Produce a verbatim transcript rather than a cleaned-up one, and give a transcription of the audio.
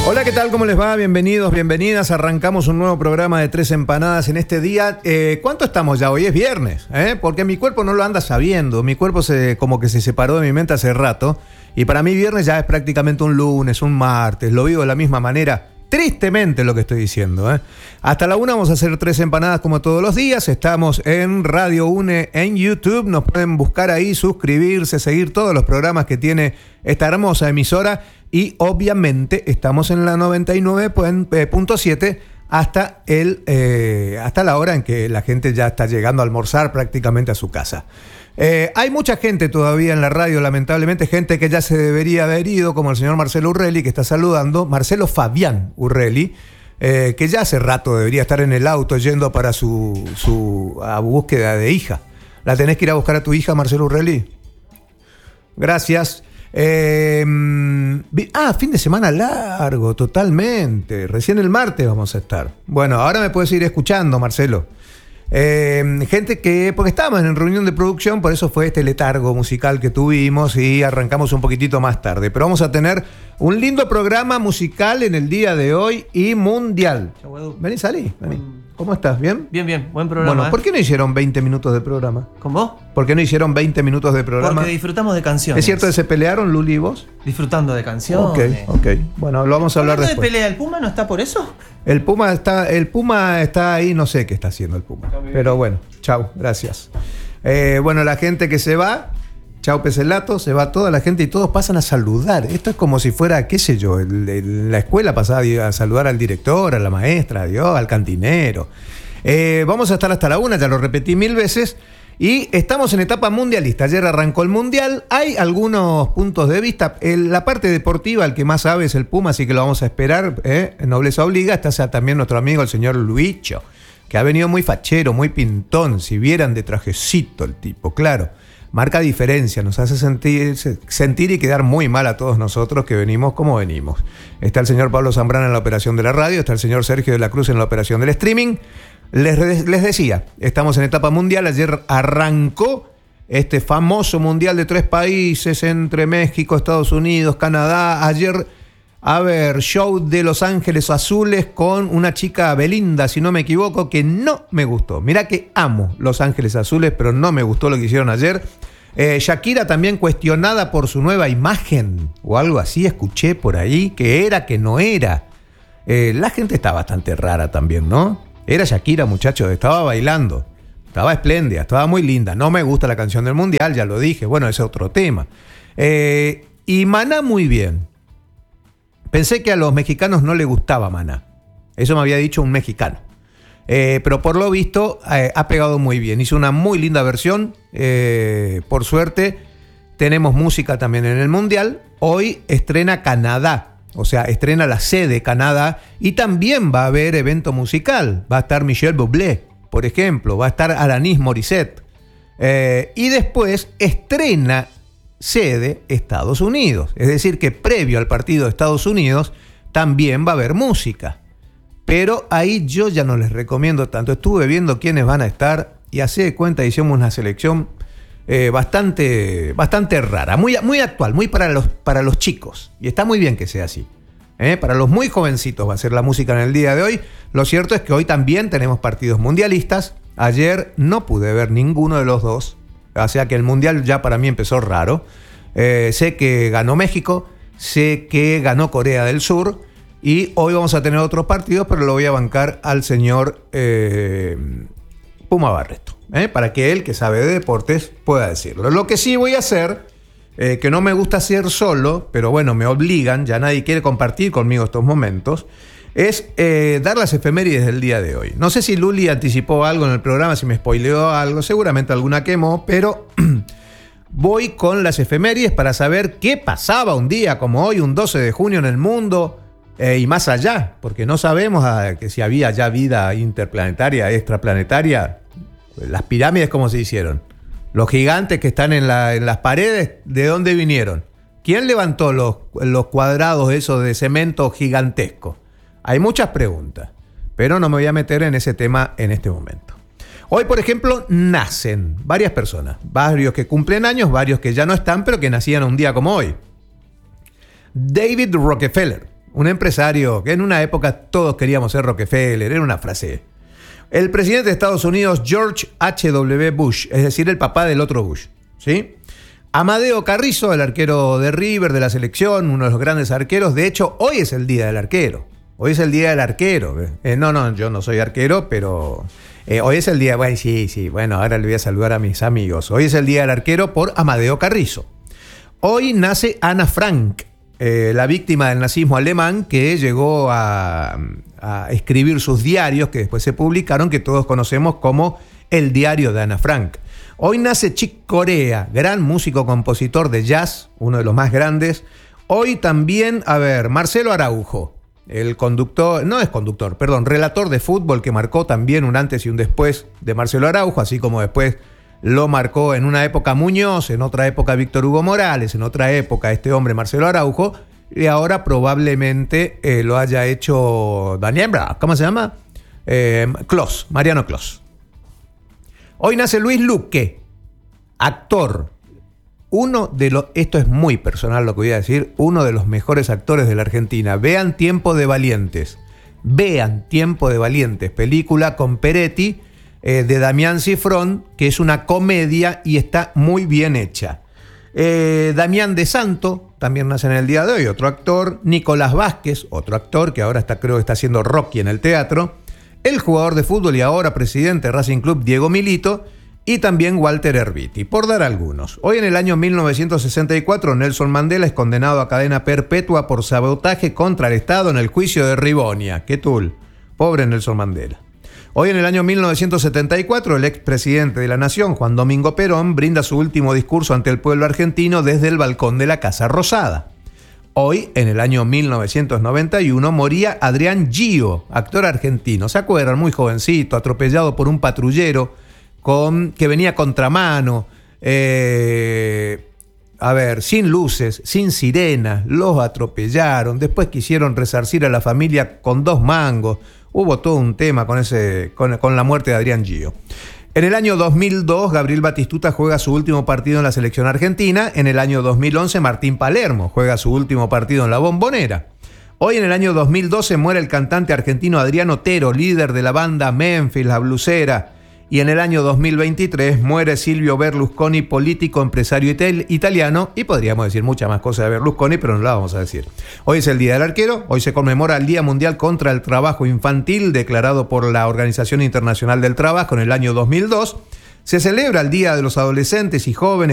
Hola, ¿qué tal? ¿Cómo les va? Bienvenidos, bienvenidas. Arrancamos un nuevo programa de Tres Empanadas en este día. Eh, ¿Cuánto estamos ya? Hoy es viernes, ¿eh? Porque mi cuerpo no lo anda sabiendo. Mi cuerpo se, como que se separó de mi mente hace rato. Y para mí viernes ya es prácticamente un lunes, un martes. Lo vivo de la misma manera. Tristemente lo que estoy diciendo, ¿eh? Hasta la una vamos a hacer Tres Empanadas como todos los días. Estamos en Radio UNE en YouTube. Nos pueden buscar ahí, suscribirse, seguir todos los programas que tiene esta hermosa emisora. Y obviamente estamos en la noventa y nueve punto siete hasta, el, eh, hasta la hora en que la gente ya está llegando a almorzar prácticamente a su casa. Eh, hay mucha gente todavía en la radio, lamentablemente, gente que ya se debería haber ido, como el señor Marcelo Urrelli, que está saludando, Marcelo Fabián Urrelli, eh, que ya hace rato debería estar en el auto yendo para su, su a búsqueda de hija. ¿La tenés que ir a buscar a tu hija, Marcelo Urrelli? Gracias. Eh, ah, fin de semana largo, totalmente. Recién el martes vamos a estar. Bueno, ahora me puedes ir escuchando, Marcelo. Eh, gente que, porque estábamos en reunión de producción, por eso fue este letargo musical que tuvimos y arrancamos un poquitito más tarde. Pero vamos a tener un lindo programa musical en el día de hoy y mundial. Vení, salí, vení. ¿Cómo estás? ¿Bien? Bien, bien, buen programa. Bueno, ¿por qué no hicieron veinte minutos de programa? ¿Cómo? ¿Por qué no hicieron veinte minutos de programa? Porque disfrutamos de canciones. ¿Es cierto que se pelearon, Luli y vos? Disfrutando de canciones. Ok, ok. Bueno, lo vamos a hablar después. ¿De pelea? ¿El Puma no está por eso? El Puma está, el Puma está ahí, no sé qué está haciendo el Puma. Pero bueno, chau, gracias. Eh, bueno, la gente que se va, chau Pecelato, se va toda la gente y todos pasan a saludar. Esto es como si fuera, qué sé yo, el, el, la escuela pasaba a saludar al director, a la maestra, adiós, al cantinero. Eh, vamos a estar hasta la una, ya lo repetí mil veces. Y estamos en etapa mundialista. Ayer arrancó el mundial. Hay algunos puntos de vista. El, la parte deportiva, el que más sabe es el Puma, así que lo vamos a esperar. ¿eh? Nobleza obliga. Está también nuestro amigo, el señor Luicho, que ha venido muy fachero, muy pintón. Si vieran de trajecito el tipo, claro. Marca diferencia, nos hace sentir, sentir y quedar muy mal a todos nosotros que venimos como venimos. Está el señor Pablo Zambrana en la operación de la radio. Está el señor Sergio de la Cruz en la operación del streaming. Les, les decía, estamos en etapa mundial. Ayer arrancó este famoso mundial de tres países entre México, Estados Unidos, Canadá. Ayer, a ver, show de Los Ángeles Azules con una chica Belinda, si no me equivoco, que no me gustó. Mirá que amo Los Ángeles Azules, pero no me gustó lo que hicieron ayer. Eh, Shakira también cuestionada por su nueva imagen, o algo así, escuché por ahí, que era, que no era. Eh, la gente está bastante rara también, ¿no? Era Shakira, muchachos, estaba bailando, estaba espléndida, estaba muy linda. No me gusta la canción del mundial, ya lo dije, bueno, ese es otro tema. Eh, y Maná muy bien. Pensé que a los mexicanos no les gustaba Maná. Eso me había dicho un mexicano. Eh, pero por lo visto eh, ha pegado muy bien. Hizo una muy linda versión. Eh, por suerte tenemos música también en el mundial. Hoy estrena Canadá. O sea, estrena la sede Canadá y también va a haber evento musical. Va a estar Michel Bublé, por ejemplo. Va a estar Alanis Morissette. Eh, y después estrena sede Estados Unidos. Es decir, que previo al partido de Estados Unidos también va a haber música. Pero ahí yo ya no les recomiendo tanto. Estuve viendo quiénes van a estar y así de cuenta hicimos una selección Eh, bastante, bastante rara, muy, muy actual, muy para los, para los chicos. Y está muy bien que sea así. ¿eh? Para los muy jovencitos va a ser la música en el día de hoy. Lo cierto es que hoy también tenemos partidos mundialistas. Ayer no pude ver ninguno de los dos. O sea que el mundial ya para mí empezó raro. Eh, sé que ganó México, sé que ganó Corea del Sur. Y hoy vamos a tener otros partidos, pero lo voy a bancar al señor eh, Puma Barreto. ¿Eh? Para que él, que sabe de deportes, pueda decirlo. Lo que sí voy a hacer, eh, que no me gusta hacer solo, pero bueno, me obligan, ya nadie quiere compartir conmigo estos momentos, es eh, dar las efemérides del día de hoy. No sé si Luli anticipó algo en el programa, si me spoileó algo, seguramente alguna quemó, pero voy con las efemérides para saber qué pasaba un día como hoy, un doce de junio en el mundo, eh, y más allá, porque no sabemos a, que si había ya vida interplanetaria, extraplanetaria. Las pirámides, ¿cómo se hicieron? Los gigantes que están en, la, en las paredes, ¿de dónde vinieron? ¿Quién levantó los, los cuadrados esos de cemento gigantesco? Hay muchas preguntas, pero no me voy a meter en ese tema en este momento. Hoy, por ejemplo, nacen varias personas, varios que cumplen años, varios que ya no están, pero que nacían un día como hoy. David Rockefeller, un empresario que en una época todos queríamos ser Rockefeller, era una frase. El presidente de Estados Unidos, George H W Bush, es decir, el papá del otro Bush, ¿sí? Amadeo Carrizo, el arquero de River, de la selección, uno de los grandes arqueros. De hecho, hoy es el día del arquero. Hoy es el día del arquero. Eh, no, no, yo no soy arquero, pero eh, hoy es el día... Bueno, sí, sí, bueno, ahora le voy a saludar a mis amigos. Hoy es el día del arquero por Amadeo Carrizo. Hoy nace Ana Frank, eh, la víctima del nazismo alemán que llegó a, a escribir sus diarios, que después se publicaron, que todos conocemos como El Diario de Ana Frank. Hoy nace Chick Corea, gran músico compositor de jazz, uno de los más grandes. Hoy también, a ver, Marcelo Araujo, el conductor, no es conductor, perdón, relator de fútbol que marcó también un antes y un después de Marcelo Araujo, así como después lo marcó en una época Muñoz, en otra época Víctor Hugo Morales, en otra época este hombre Marcelo Araujo, y ahora probablemente eh, lo haya hecho Daniel Bra, ¿cómo se llama? Eh, Clos, Mariano Clos. Hoy nace Luis Luque, actor, uno de los, esto es muy personal lo que voy a decir, uno de los mejores actores de la Argentina. Vean Tiempo de Valientes, vean Tiempo de Valientes, película con Peretti, eh, de Damián Cifrón, que es una comedia y está muy bien hecha. Eh, Damián de Santo, también nace en el día de hoy, otro actor. Nicolás Vázquez, otro actor que ahora está, creo que está haciendo Rocky en el teatro. El jugador de fútbol y ahora presidente de Racing Club, Diego Milito, y también Walter Erviti, por dar algunos. Hoy en el año mil novecientos sesenta y cuatro, Nelson Mandela es condenado a cadena perpetua por sabotaje contra el Estado en el juicio de Rivonia. ¡Qué tul! Pobre Nelson Mandela. Hoy en el año mil novecientos setenta y cuatro, el expresidente de la Nación, Juan Domingo Perón, brinda su último discurso ante el pueblo argentino desde el balcón de la Casa Rosada. Hoy, en el año mil novecientos noventa y uno, moría Adrián Gio, actor argentino. ¿Se acuerdan? Muy jovencito, atropellado por un patrullero con, que venía a contramano. Eh, a ver, sin luces, sin sirenas, los atropellaron. Después quisieron resarcir a la familia con dos mangos. Hubo todo un tema con, ese, con, con la muerte de Adrián Gio. En el año dos mil dos, Gabriel Batistuta juega su último partido en la selección argentina. En el año dos mil once, Martín Palermo juega su último partido en la Bombonera. Hoy, en el año dos mil doce, muere el cantante argentino Adrián Otero, líder de la banda Memphis, La Blusera. Y en el año dos mil veintitrés muere Silvio Berlusconi, político, empresario ital- italiano, y podríamos decir muchas más cosas de Berlusconi, pero no la vamos a decir. Hoy es el Día del Arquero, hoy se conmemora el Día Mundial contra el Trabajo Infantil, declarado por la Organización Internacional del Trabajo en el año dos mil dos. Se celebra el Día de los Adolescentes y Jóvenes